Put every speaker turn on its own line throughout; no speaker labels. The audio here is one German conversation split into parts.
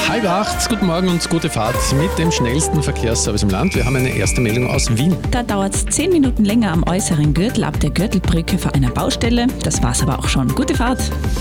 7:30. Guten Morgen und gute Fahrt mit dem schnellsten Verkehrsservice im Land. Wir haben eine erste Meldung aus Wien.
Da dauert es 10 Minuten länger am äußeren Gürtel ab der Gürtelbrücke vor einer Baustelle. Das war's aber auch schon. Gute Fahrt.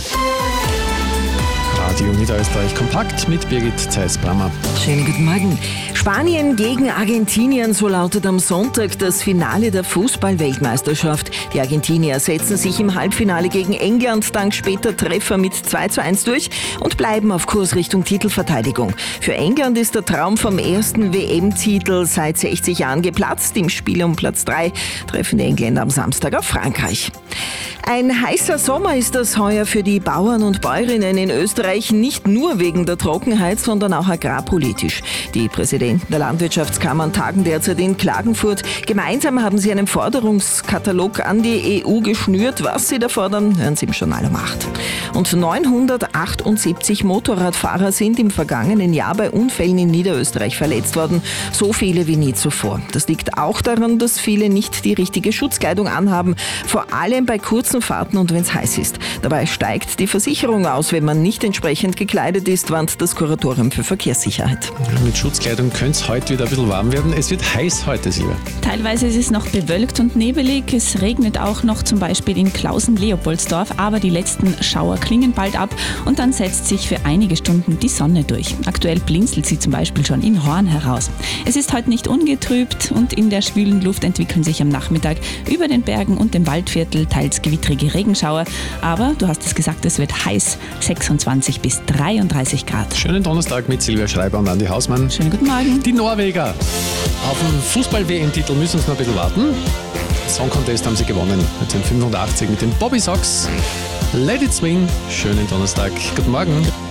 Radio Niederösterreich kompakt mit Birgit Zeiss-Brammer.
Schönen guten Morgen. Spanien gegen Argentinien, so lautet am Sonntag das Finale der Fußball-Weltmeisterschaft. Die Argentinier setzen sich im Halbfinale gegen England dank später Treffer mit 2:1 durch und bleiben auf Kurs Richtung Titelverteidigung. Für England ist der Traum vom ersten WM-Titel seit 60 Jahren geplatzt. Im Spiel um Platz 3 treffen die Engländer am Samstag auf Frankreich. Ein heißer Sommer ist das heuer für die Bauern und Bäuerinnen in Österreich, nicht nur wegen der Trockenheit, sondern auch agrarpolitisch. Die Präsidenten der Landwirtschaftskammern tagen derzeit in Klagenfurt. Gemeinsam haben sie einen Forderungskatalog an die EU geschnürt. Was sie da fordern, hören Sie im Journal um 8. Und 978 Motorradfahrer sind im vergangenen Jahr bei Unfällen in Niederösterreich verletzt worden. So viele wie nie zuvor. Das liegt auch daran, dass viele nicht die richtige Schutzkleidung anhaben, vor allem bei kurzen Fahrten und wenn es heiß ist. Dabei steigt die Versicherung aus, wenn man nicht entsprechend gekleidet ist, warnt das Kuratorium für Verkehrssicherheit.
Mit Schutzkleidung könnte es heute wieder ein bisschen warm werden. Es wird heiß heute, Silvia.
Teilweise ist es noch bewölkt und nebelig. Es regnet auch noch zum Beispiel in Klausen-Leopoldsdorf, aber die letzten Schauer klingen bald ab und dann setzt sich für einige Stunden die Sonne durch. Aktuell blinzelt sie zum Beispiel schon in Horn heraus. Es ist heute nicht ungetrübt und in der schwülen Luft entwickeln sich am Nachmittag über den Bergen und dem Waldviertel teils gewittrige Regenschauer. Aber du hast es gesagt, es wird heiß, 26 bis 33 Grad.
Schönen Donnerstag mit Silvia Schreiber und Andi Hausmann.
Schönen guten Morgen.
Die Norweger auf den Fußball-WM-Titel müssen uns noch ein bisschen warten. Song Contest haben sie gewonnen, 1985 mit den Bobby Sox. Let it swing. Schönen Donnerstag. Guten Morgen.